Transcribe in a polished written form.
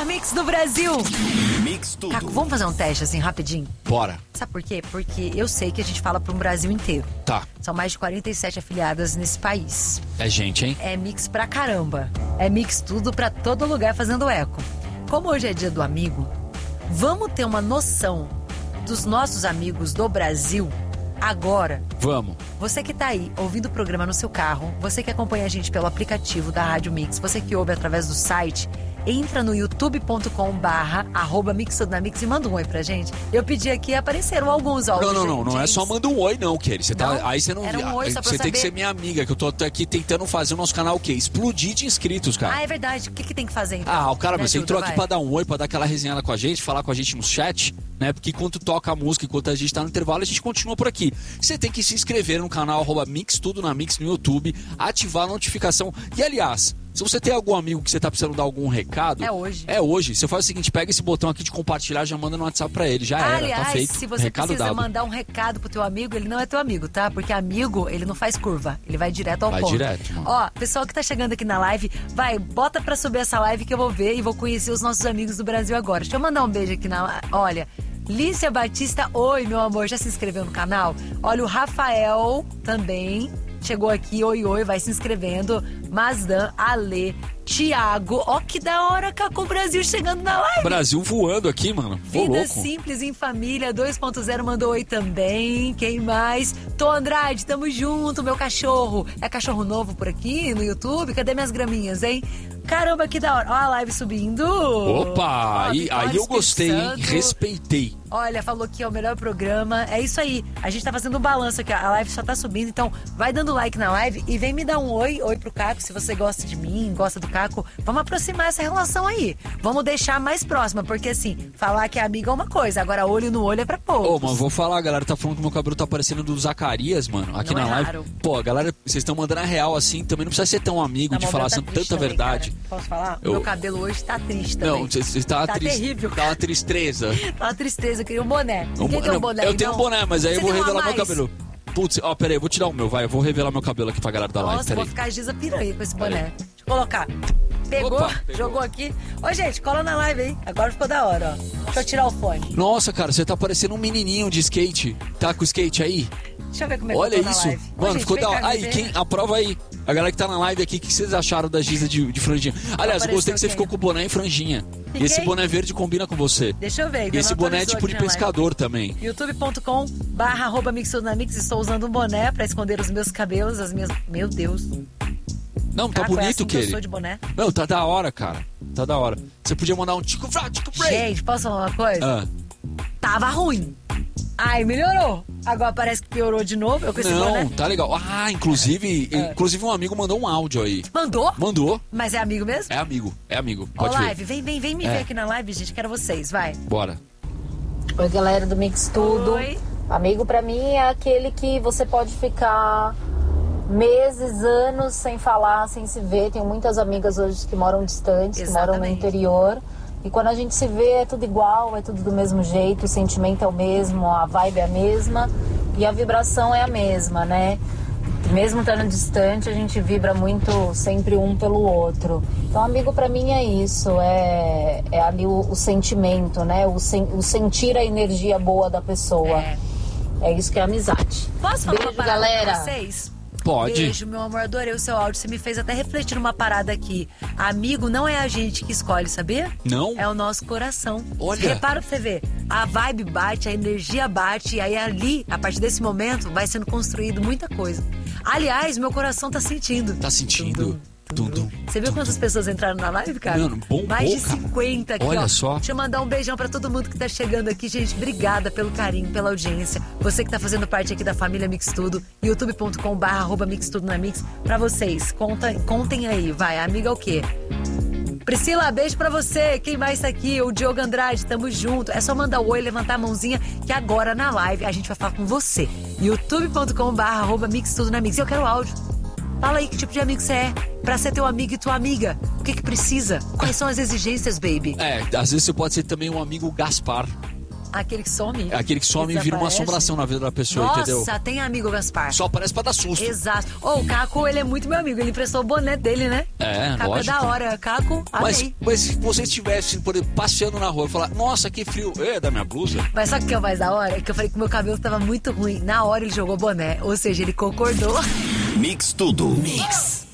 melhor mix do Brasil. Mix Tudo. Caco, vamos fazer um teste assim, rapidinho? Bora. Sabe por quê? Porque eu sei que a gente fala para um Brasil inteiro. Tá. São mais de 47 afiliadas nesse país. É gente, hein? É mix pra caramba. É mix tudo pra todo lugar fazendo eco. Como hoje é dia do amigo, vamos ter uma noção dos nossos amigos do Brasil agora. Vamos. Você que tá aí ouvindo o programa no seu carro, você que acompanha a gente pelo aplicativo da Rádio Mix, você que ouve através do site, entra no youtube.com/@mixtudonamix e manda um oi pra gente. Eu pedi aqui, apareceram alguns áudios. Não é só manda um oi não, Kelly. Você tá, Não? aí você não Era um oi só pra você eu tem que saber. ser minha amiga, que eu tô aqui tentando fazer o nosso canal o quê? Explodir de inscritos, cara. Ah, é verdade. O que tem que fazer então? Ah, o cara, Me você ajuda, entrou aqui vai. pra dar um oi, pra dar aquela resenhada com a gente, falar com a gente no chat, né? Porque enquanto toca a música, enquanto a gente tá no intervalo, a gente continua por aqui. Você tem que se inscrever no canal @mixtudonamix no YouTube, ativar a notificação. E aliás, se você tem algum amigo que você tá precisando dar algum recado... É hoje. É hoje. Você faz o seguinte, pega esse botão aqui de compartilhar, já manda no WhatsApp pra ele. Já era, Aliás, tá feito. se você Recado precisa dado. mandar um recado pro teu amigo, ele não é teu amigo, tá? Porque amigo, ele não faz curva. Ele vai direto ao Vai ponto. direto, mano. Ó, pessoal que tá chegando aqui na live, vai, bota pra subir essa live que eu vou ver e vou conhecer os nossos amigos do Brasil agora. Deixa eu mandar um beijo aqui na... Olha... Lícia Batista, oi, meu amor, já se inscreveu no canal? Olha, o Rafael também chegou aqui, oi, vai se inscrevendo. Mazdan, Ale, Thiago, ó que da hora, Caco, Brasil chegando na live. Brasil voando aqui, mano. Ô, Vida louco. Simples em Família 2.0 mandou oi também. Quem mais? Tô Andrade, tamo junto, meu cachorro. É cachorro novo por aqui no YouTube? Cadê minhas graminhas, hein? Caramba, que da hora. Ó a live subindo. Opa, Ó, aí Vitória eu gostei, hein? Espírito Santo. Respeitei. Olha, falou que é o melhor programa. É isso aí. A gente tá fazendo um balanço aqui. A live só tá subindo. Então, vai dando like na live e vem me dar um oi. Oi pro Caco, se você gosta de mim, gosta do Caco. Vamos aproximar essa relação aí. Vamos deixar mais próxima. Porque, assim, falar que é amiga é uma coisa. Agora, olho no olho é pra poucos. Ô, mas vou falar, a galera tá falando que meu cabelo tá parecendo do Zacarias, mano, aqui Não na é live. raro. Pô, a galera, vocês estão mandando a real assim, também não precisa ser tão amigo de Tá, falar meu assim, tá triste tanta também, verdade. cara. Posso falar? Eu- Meu cabelo hoje tá triste também. Não, você tá, Tá terrível. Tá uma tristeza. Tá uma tristeza. Eu queria um boné. Ninguém tem um boné eu aí, tenho não? um boné, mas aí Você eu vou tem um a revelar meu mais? cabelo. Putz, ó, peraí, eu vou tirar o meu, vai. Eu vou revelar meu cabelo aqui pra galera da live, Nossa, eu vou peraí. ficar Giza Piranha com esse boné. Peraí. Deixa eu colocar. Pegou, Opa, pegou. jogou aqui. Ô, gente, cola na live aí. Agora ficou da hora, ó. Deixa eu tirar o fone. Nossa, cara, você tá parecendo um menininho de skate. Tá com o skate aí? Deixa eu ver como é que Olha eu tô na isso. live. Ô, Mano, gente, ficou vem da cá hora. me Aí, ver. quem aprova aí? A galera que tá na live aqui, o que vocês acharam da Giza de franjinha? Aliás, eu gostei que você quem? ficou com o boné e franjinha. Fiquei? E esse boné verde combina com você. Deixa eu ver. E esse boné é tipo de pescador também. youtube.com/mixtudonamix. Estou usando um boné pra esconder os meus cabelos, as minhas... Meu Deus. Não, tá Caco, é bonito, assim que eu Kelly. sou de boné. Não, tá da hora, cara. Tá da hora. Você podia mandar um tico vrá, tico break. Gente, posso falar uma coisa? Ah, Tava ruim. Ai, melhorou. Agora parece que piorou de novo. Eu com esse não, boné. tá legal. Ah, inclusive um amigo mandou um áudio aí. Mandou? Mandou. Mas é amigo mesmo? É amigo. Ó, Pode ver. live, vem me É. ver aqui na live, gente. Quero vocês, vai. Bora. Oi, galera do Mix Tudo. Oi. Amigo pra mim é aquele que você pode ficar meses, anos sem falar, sem se ver. Tenho muitas amigas hoje que moram distantes, que moram no Exatamente. interior. E quando a gente se vê é tudo igual, é tudo do mesmo jeito, o sentimento é o mesmo, a vibe é a mesma e a vibração é a mesma, né? Mesmo estando distante, a gente vibra muito sempre um pelo outro. Então, amigo pra mim é isso, é ali o sentimento, né? O sentir a energia boa da pessoa. É isso que é amizade. Posso falar Beijo, uma parada galera. com vocês? Pode. Beijo, meu amor, adorei o seu áudio. Você me fez até refletir numa parada aqui. Amigo não é a gente que escolhe, sabia? Não? É o nosso coração. Olha. Repara pra você ver. A vibe bate, a energia bate, e aí ali, a partir desse momento, vai sendo construído muita coisa. Aliás, meu coração tá sentindo. Tá sentindo? Você viu quantas pessoas entraram na live, cara? Mano, bombou, mais de cara. 50 aqui, Olha ó. só. Deixa eu mandar um beijão pra todo mundo que tá chegando aqui, gente. Obrigada pelo carinho, pela audiência. Você que tá fazendo parte aqui da família Mix Tudo, youtube.com/mixtudonamix. Pra vocês, contem aí, vai. Amiga é o quê? Priscila, beijo pra você. Quem mais tá aqui? O Diogo Andrade, tamo junto. É só mandar o oi, levantar a mãozinha, que agora na live a gente vai falar com você. youtube.com/mixtudonamix. E eu quero áudio. Fala aí que tipo de amigo você é. Pra ser teu amigo e tua amiga. O que precisa? Quais são as exigências, baby? É, às vezes você pode ser também um amigo Gaspar. Aquele que some. É aquele que some e vira uma assombração na vida da pessoa, Nossa, entendeu? Nossa, tem amigo, Gaspar. Só aparece pra dar susto. Exato. O Caco, ele é muito meu amigo. Ele emprestou o boné dele, né? Caco lógico. É da hora. Caco, amei. Mas se você estivesse, por exemplo, passeando na rua e falar, nossa, que frio, da minha blusa. Mas sabe o que é o mais da hora? É que eu falei que o meu cabelo tava muito ruim. Na hora ele jogou boné. Ou seja, ele concordou. Mix Tudo. Mix.